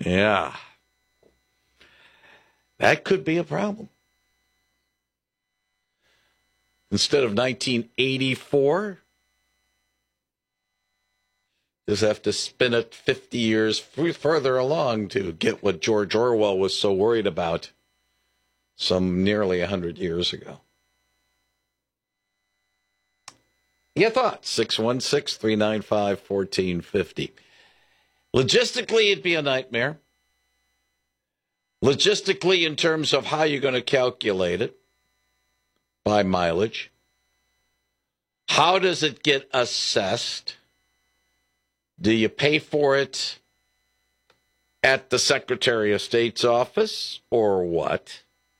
Yeah. That could be a problem. Instead of 1984, just have to spin it 50 years further along to get what George Orwell was so worried about some nearly 100 years ago. Your thoughts? 616-395-1450. Logistically, it'd be a nightmare. Logistically, in terms of how you're going to calculate it by mileage. How does it get assessed? Do you pay for it at the Secretary of State's office or what?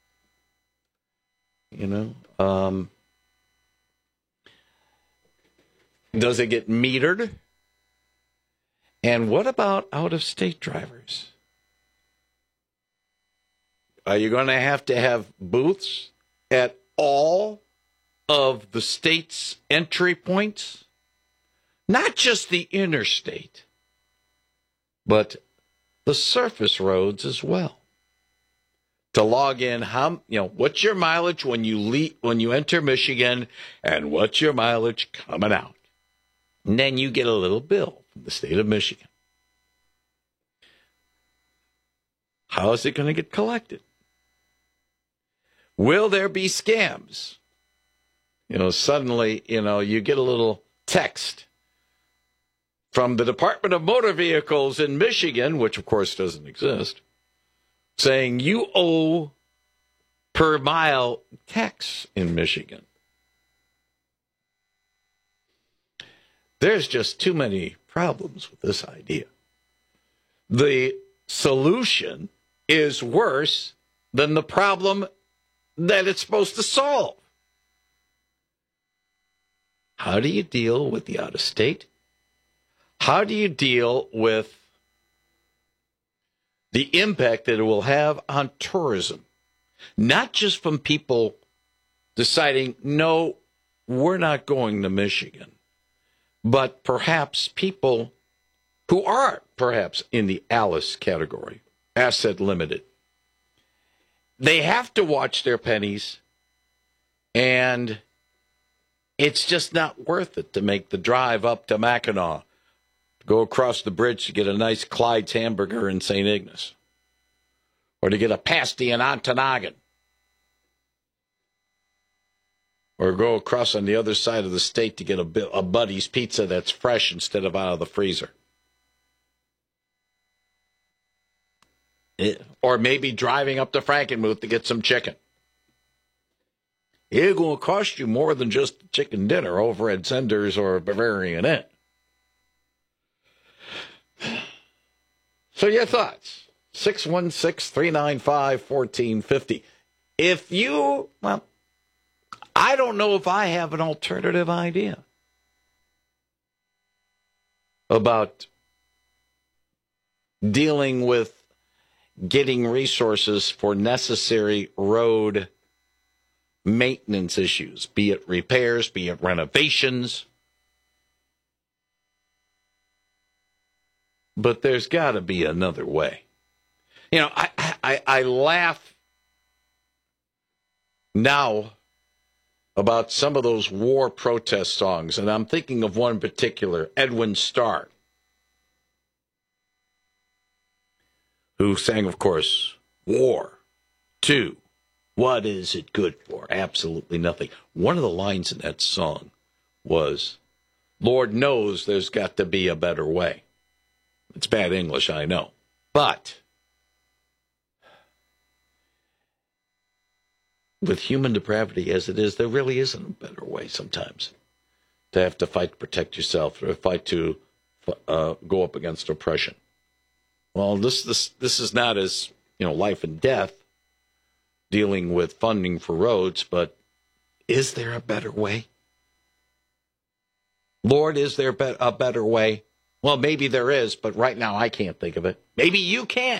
Does it get metered? And what about out-of-state drivers? Are you going to have booths at all of the state's entry points? Not just the interstate, but the surface roads as well. To log in, what's your mileage when you enter Michigan, and what's your mileage coming out? And then you get a little bill from the state of Michigan. How is it going to get collected? Will there be scams? Suddenly, you get a little text from the Department of Motor Vehicles in Michigan, which of course doesn't exist, saying you owe per mile tax in Michigan. There's just too many problems with this idea. The solution is worse than the problem that it's supposed to solve. How do you deal with the out-of-state? How do you deal with the impact that it will have on tourism? Not just from people deciding, no, we're not going to Michigan, but perhaps people who are perhaps in the ALICE category, asset limited. They have to watch their pennies, and it's just not worth it to make the drive up to Mackinac, to go across the bridge to get a nice Clyde's hamburger in St. Ignace, or to get a pasty in Ontonagon, or go across on the other side of the state to get a Buddy's pizza that's fresh instead of out of the freezer. Or maybe driving up to Frankenmuth to get some chicken. It's going to cost you more than just a chicken dinner over at Zender's or Bavarian Inn. So your thoughts? 616-395-1450. I don't know if I have an alternative idea about dealing with getting resources for necessary road maintenance issues, be it repairs, be it renovations. But there's got to be another way. I laugh now about some of those war protest songs, and I'm thinking of one in particular, Edwin Starr, who sang, of course, War 2. What is it good for? Absolutely nothing. One of the lines in that song was, Lord knows there's got to be a better way. It's bad English, I know. But with human depravity as it is, there really isn't a better way sometimes. To have to fight to protect yourself, or fight to go up against oppression. Well, this is not as, life and death, dealing with funding for roads, but is there a better way? Lord, is there a better way? Well, maybe there is, but right now I can't think of it. Maybe you can.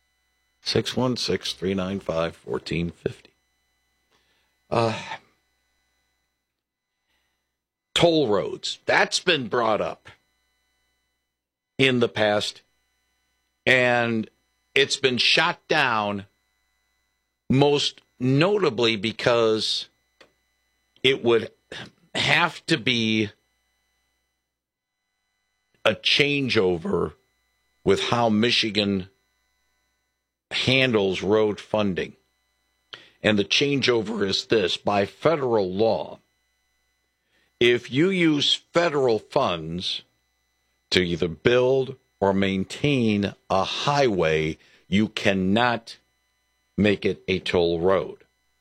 616-395-1450. Toll roads. That's been brought up in the past. And it's been shot down most notably because it would have to be a changeover with how Michigan handles road funding. And the changeover is this: by federal law, if you use federal funds to either build or maintain a highway, you cannot make it a toll road.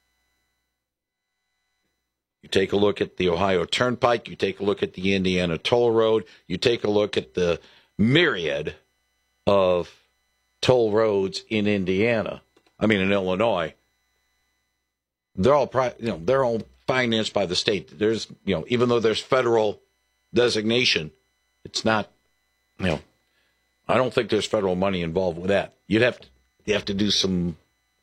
You take a look at the Ohio Turnpike, you take a look at the Indiana Toll Road, you take a look at the myriad of toll roads in Indiana, in Illinois. They're all financed by the state. There's, even though there's federal designation, it's not, I don't think there's federal money involved with that. You have to do some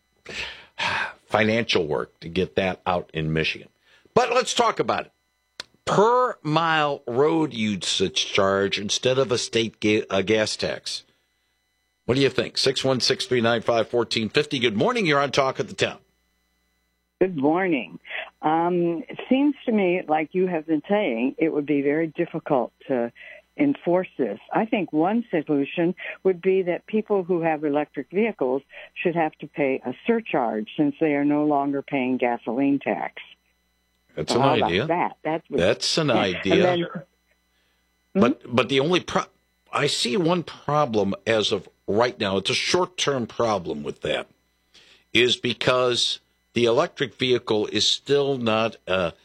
financial work to get that out in Michigan. But let's talk about it. Per mile road usage charge instead of a state gas tax. What do you think? 616-395-1450. Good morning. You're on Talk of the Town. Good morning. It seems to me, like you have been saying, it would be very difficult to enforce this. I think one solution would be that people who have electric vehicles should have to pay a surcharge since they are no longer paying gasoline tax. That's an idea. That's an idea. But the only I see one problem as of right now. It's a short-term problem with that, is because the electric vehicle is still not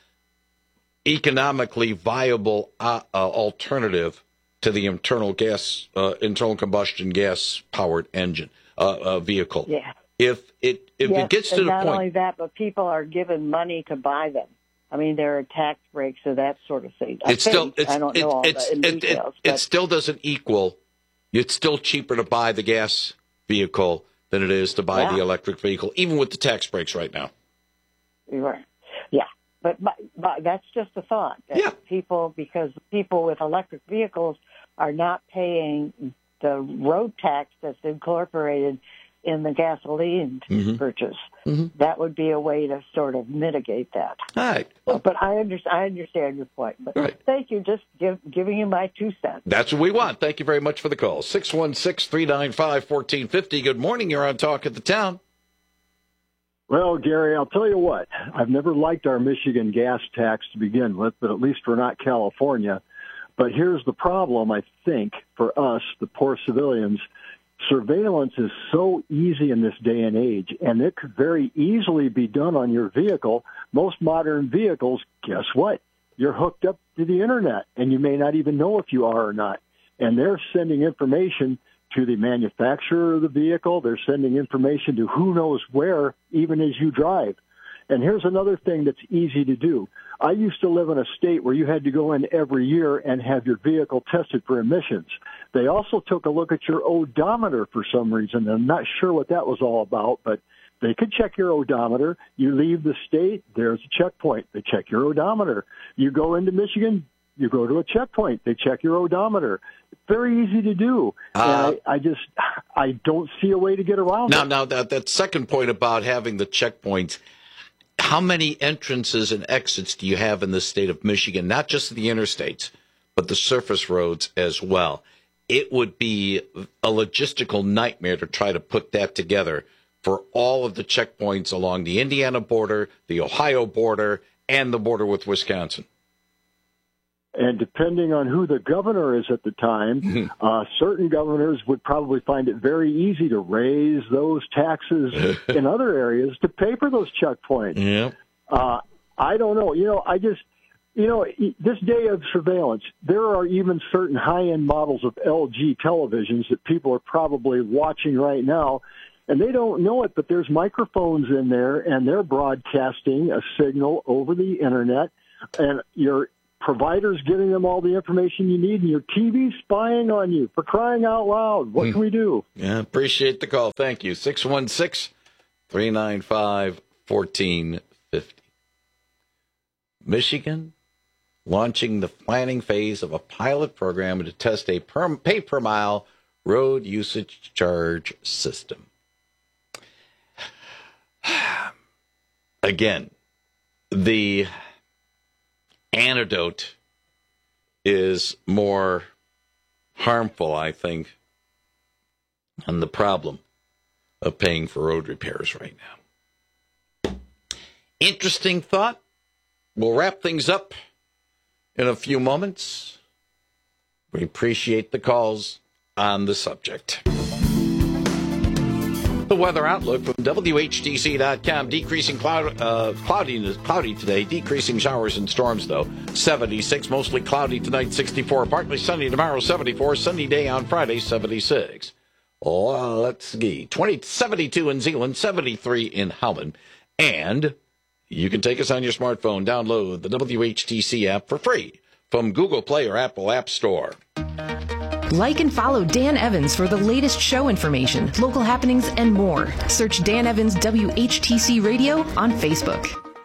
economically viable alternative to the internal combustion gas powered engine vehicle. Yeah. If it gets to the point, not only that, but people are given money to buy them. There are tax breaks or that sort of thing. I don't know all the details. It still doesn't equal. It's still cheaper to buy the gas vehicle than it is to buy the electric vehicle, even with the tax breaks right now. Right. Yeah. But that's just a thought. Because people with electric vehicles are not paying the road tax that's incorporated in the gasoline purchase. Mm-hmm. That would be a way to sort of mitigate that. All right. But I understand your point. But Thank you. Just giving you my 2 cents. That's what we want. Thank you very much for the call. 616-395-1450. Good morning. You're on Talk of the Town. Well, Gary, I'll tell you what. I've never liked our Michigan gas tax to begin with, but at least we're not California. But here's the problem, I think, for us, the poor civilians. Surveillance is so easy in this day and age, and it could very easily be done on your vehicle. Most modern vehicles, guess what? You're hooked up to the Internet, and you may not even know if you are or not. And they're sending information to the manufacturer of the vehicle. They're sending information to who knows where, even as you drive. And here's another thing that's easy to do. I used to live in a state where you had to go in every year and have your vehicle tested for emissions. They also took a look at your odometer for some reason. I'm not sure what that was all about, but they could check your odometer. You leave the state, there's a checkpoint. They check your odometer. You go into Michigan, you go to a checkpoint. They check your odometer. Very easy to do. And I don't see a way to get around it. Now, that second point about having the checkpoints, how many entrances and exits do you have in the state of Michigan? Not just the interstates, but the surface roads as well. It would be a logistical nightmare to try to put that together for all of the checkpoints along the Indiana border, the Ohio border, and the border with Wisconsin. And depending on who the governor is at the time, certain governors would probably find it very easy to raise those taxes in other areas to pay for those checkpoints. Yeah. I don't know. This day of surveillance, there are even certain high-end models of LG televisions that people are probably watching right now, and they don't know it, but there's microphones in there, and they're broadcasting a signal over the Internet, and your providers giving them all the information you need, and your TV spying on you. For crying out loud, what can we do? Yeah, appreciate the call. Thank you. 616-395-1450. Michigan launching the planning phase of a pilot program to test a pay-per-mile road usage charge system. Again, the antidote is more harmful, I think, than the problem of paying for road repairs right now. Interesting thought. We'll wrap things up in a few moments. We appreciate the calls on the subject. The weather outlook from WHTC.com. Decreasing cloudy today. Decreasing showers and storms, though. 76. Mostly cloudy tonight, 64. Partly sunny tomorrow, 74. Sunny day on Friday, 76. Oh, let's see. 72 in Zeeland, 73 in Holland. And you can take us on your smartphone. Download the WHTC app for free from Google Play or Apple App Store. Like and follow Dan Evans for the latest show information, local happenings, and more. Search Dan Evans WHTC Radio on Facebook.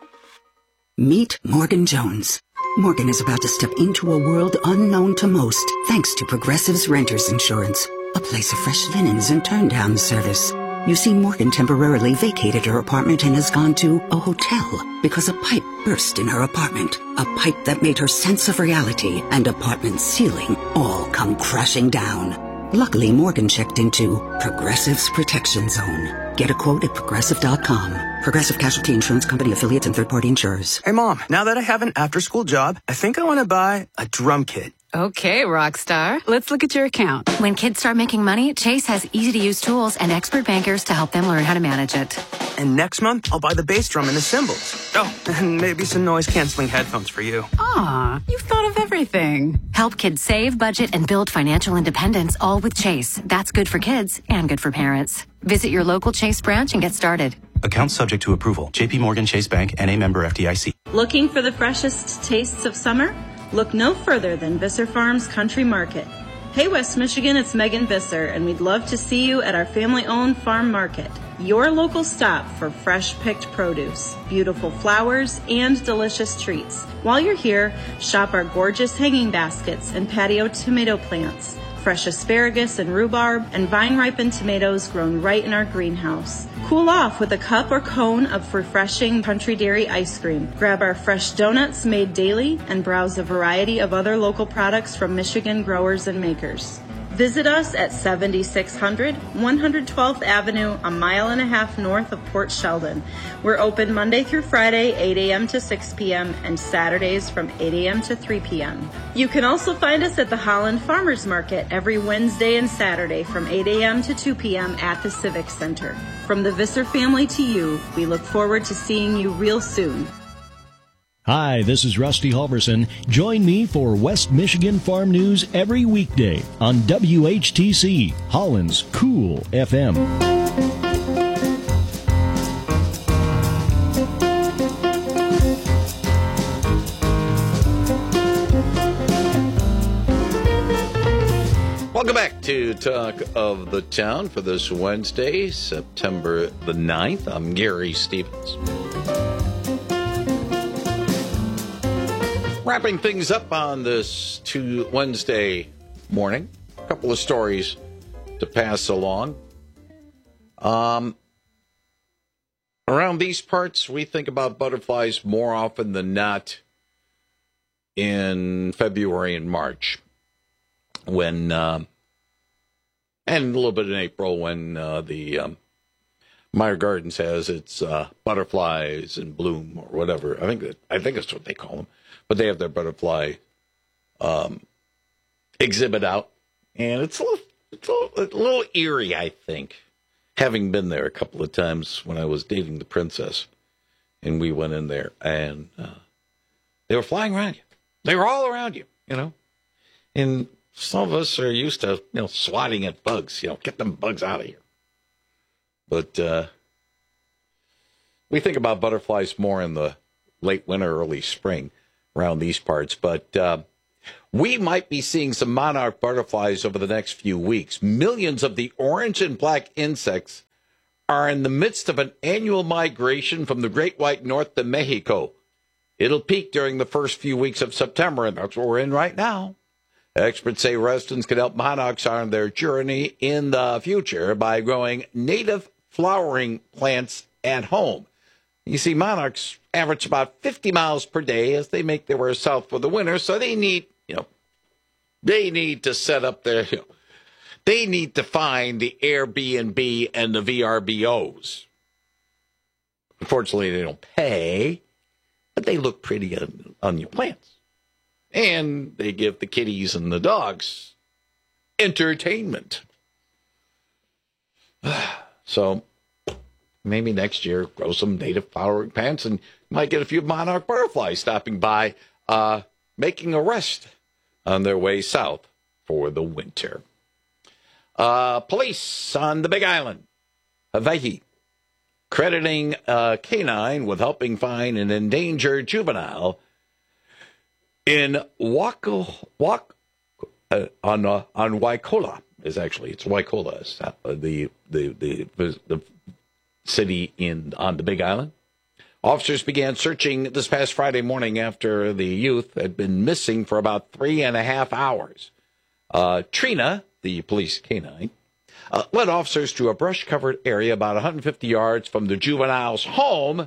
Meet Morgan Jones. Morgan is about to step into a world unknown to most, thanks to Progressive's Renters Insurance, a place of fresh linens and turn-down service. You see, Morgan temporarily vacated her apartment and has gone to a hotel because a pipe burst in her apartment. A pipe that made her sense of reality and apartment ceiling all come crashing down. Luckily, Morgan checked into Progressive's Protection Zone. Get a quote at Progressive.com. Progressive Casualty Insurance Company affiliates and third-party insurers. Hey, Mom, now that I have an after-school job, I think I want to buy a drum kit. Okay, Rockstar. Let's look at your account. When kids start making money, Chase has easy-to-use tools and expert bankers to help them learn how to manage it. And next month, I'll buy the bass drum and the cymbals. Oh, and maybe some noise-canceling headphones for you. Aw, you've thought of everything. Help kids save, budget, and build financial independence, all with Chase. That's good for kids and good for parents. Visit your local Chase branch and get started. Account subject to approval. J.P. Morgan Chase Bank, N.A. member FDIC. Looking for the freshest tastes of summer? Look no further than Visser Farms Country Market. Hey West Michigan, it's Megan Visser, and we'd love to see you at our family-owned farm market. Your local stop for fresh-picked produce, beautiful flowers, and delicious treats. While you're here, shop our gorgeous hanging baskets and patio tomato plants, fresh asparagus and rhubarb, and vine-ripened tomatoes grown right in our greenhouse. Cool off with a cup or cone of refreshing Country Dairy ice cream. Grab our fresh donuts made daily and browse a variety of other local products from Michigan growers and makers. Visit us at 7600 112th Avenue, a mile and a half north of Port Sheldon. We're open Monday through Friday, 8 a.m. to 6 p.m., and Saturdays from 8 a.m. to 3 p.m. You can also find us at the Holland Farmers Market every Wednesday and Saturday from 8 a.m. to 2 p.m. at the Civic Center. From the Visser family to you, we look forward to seeing you real soon. Hi, this is Rusty Halverson. Join me for West Michigan Farm News every weekday on WHTC, Holland's Cool FM. Welcome back to Talk of the Town for this Wednesday, September the 9th. I'm Gary Stevens. Wrapping things up on this Wednesday morning, a couple of stories to pass along. Around these parts, we think about butterflies more often than not in February and March, when and a little bit in April when the Meyer Gardens has its butterflies in bloom or whatever. I think that's what they call them. But they have their butterfly exhibit out, and it's a little eerie, I think, having been there a couple of times when I was dating the princess, and we went in there, and they were flying around you. They were all around you, and some of us are used to, swatting at bugs, get them bugs out of here. But we think about butterflies more in the late winter, early spring around these parts. But we might be seeing some monarch butterflies over the next few weeks. Millions of the orange and black insects are in the midst of an annual migration from the Great White North to Mexico. It'll peak during the first few weeks of September, and that's what we're in right now. Experts say residents can help monarchs on their journey in the future by growing native flowering plants at home. You see, monarchs average about 50 miles per day as they make their way south for the winter, so they need, they need to set up their, they need to find the Airbnb and the VRBOs. Unfortunately, they don't pay, but they look pretty on your plants. And they give the kitties and the dogs entertainment. So maybe next year, grow some native flowering plants, and you might get a few monarch butterflies stopping by, making a rest on their way south for the winter. Police on the Big Island, Hawaii, crediting a canine with helping find an endangered juvenile in on Waikola. It's Waikola. It's the city on the Big Island. Officers began searching this past Friday morning after the youth had been missing for about 3.5 hours. Trina, the police canine, led officers to a brush-covered area about 150 yards from the juvenile's home.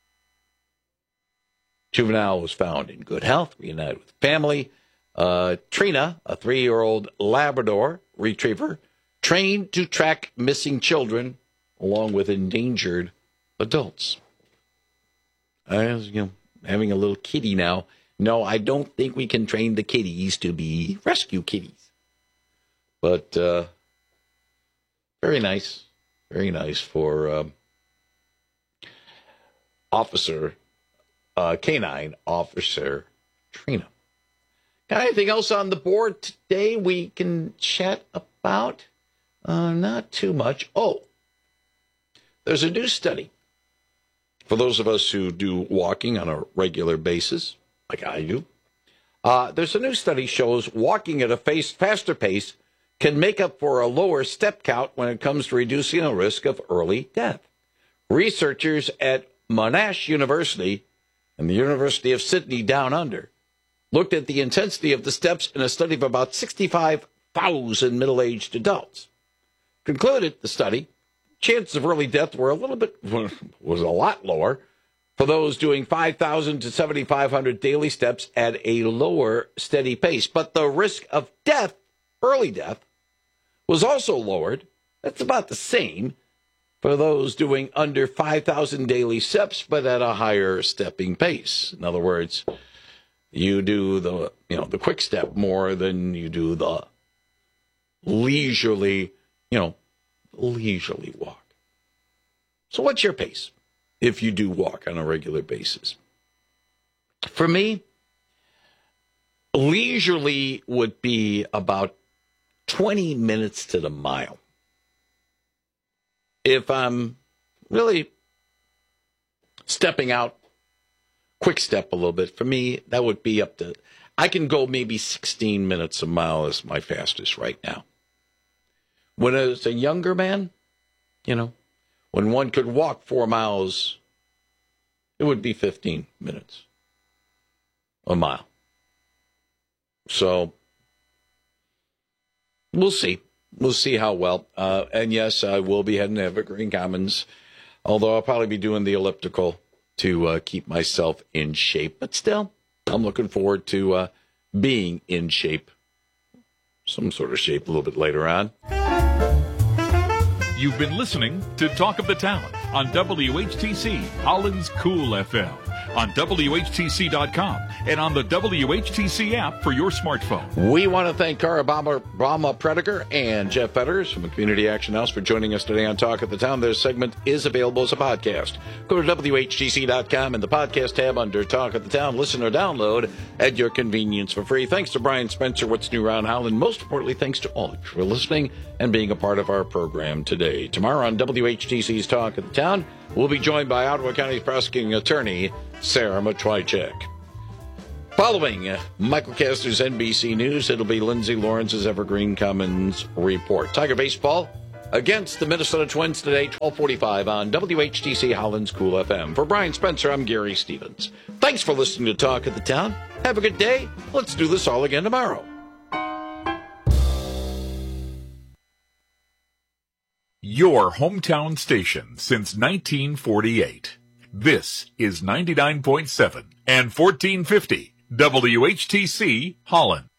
Juvenile was found in good health, reunited with family. Trina, a 3-year-old Labrador retriever, trained to track missing children along with endangered adults. Having a little kitty now. No, I don't think we can train the kitties to be rescue kitties. But very nice for canine officer Trina. Got anything else on the board today we can chat about? Not too much. Oh, there's a new study for those of us who do walking on a regular basis, like I do. There's a new study shows walking at a faster pace can make up for a lower step count when it comes to reducing the risk of early death. Researchers at Monash University and the University of Sydney Down Under looked at the intensity of the steps in a study of about 65,000 middle-aged adults. Concluded the study, chances of early death were was a lot lower for those doing 5,000 to 7,500 daily steps at a lower steady pace. But the risk of death, early death, was also lowered. That's about the same for those doing under 5,000 daily steps, but at a higher stepping pace. In other words, you do the quick step more than you do the leisurely walk. So what's your pace if you do walk on a regular basis? For me, leisurely would be about 20 minutes to the mile. If I'm really stepping out, quick step a little bit, for me, that would be up to, I can go maybe 16 minutes a mile is my fastest right now. When I was a younger man, when one could walk 4 miles, it would be 15 minutes a mile. So we'll see. We'll see how well. And yes, I will be heading to Evergreen Commons, although I'll probably be doing the elliptical to keep myself in shape. But still, I'm looking forward to being in shape, some sort of shape a little bit later on. You've been listening to Talk of the Town on WHTC Holland's Cool FM, on WHTC.com, and on the WHTC app for your smartphone. We want to thank Cara Brahma Prediger and Jeff Fetters from the Community Action House for joining us today on Talk of the Town. This segment is available as a podcast. Go to WHTC.com and the podcast tab under Talk of the Town. Listen or download at your convenience for free. Thanks to Brian Spencer, What's New Around Holland. Most importantly, thanks to all of you for listening and being a part of our program today. Tomorrow on WHTC's Talk of the Town, we'll be joined by Ottawa County Prosecuting Attorney Sarah Matwychak. Following Michael Castor's NBC News, it'll be Lindsay Lawrence's Evergreen Commons Report. Tiger baseball against the Minnesota Twins today, 12:45 on WHTC Holland's Cool FM. For Brian Spencer, I'm Gary Stevens. Thanks for listening to Talk of the Town. Have a good day. Let's do this all again tomorrow. your hometown station since 1948. This is 99.7 and 1450 WHTC Holland.